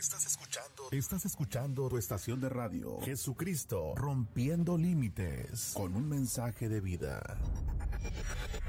Estás escuchando tu estación de radio, Jesucristo, rompiendo límites, con un mensaje de vida.